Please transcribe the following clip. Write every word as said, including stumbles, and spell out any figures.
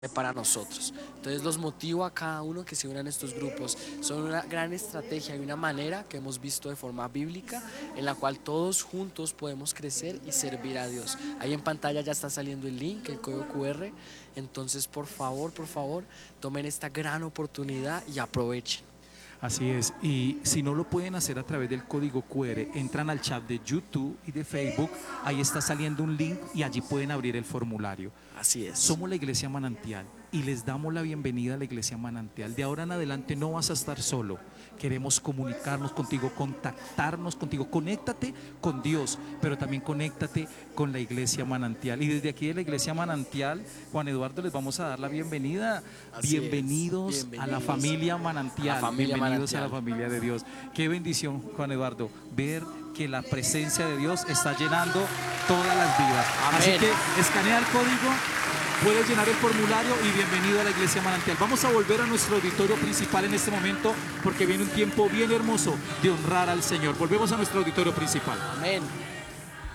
para nosotros. Entonces los motivo a cada uno que se unan a estos grupos. Son una gran estrategia y una manera que hemos visto de forma bíblica en la cual todos juntos podemos crecer y servir a Dios. Ahí en pantalla ya está saliendo el link, el código Q R. Entonces por favor, por favor, tomen esta gran oportunidad y aprovechen. Así es, y si no lo pueden hacer a través del código Q R, entran al chat de YouTube y de Facebook, ahí está saliendo un link y allí pueden abrir el formulario. Así es. Somos la Iglesia Manantial y les damos la bienvenida a la Iglesia Manantial. De ahora en adelante no vas a estar solo. Queremos comunicarnos contigo, contactarnos contigo. Conéctate con Dios, pero también conéctate con la Iglesia Manantial. Y desde aquí de la Iglesia Manantial, Juan Eduardo, les vamos a dar la bienvenida. Bienvenidos, Bienvenidos, a la familia Manantial. La familia Bienvenidos Manantial. A la familia de Dios. Qué bendición, Juan Eduardo, ver que la presencia de Dios está llenando todas las vidas. Amén. Así que escanea el código, puedes llenar el formulario y bienvenido a la Iglesia Manantial. Vamos a volver a nuestro auditorio principal en este momento porque viene un tiempo bien hermoso de honrar al Señor. Volvemos a nuestro auditorio principal. Amén.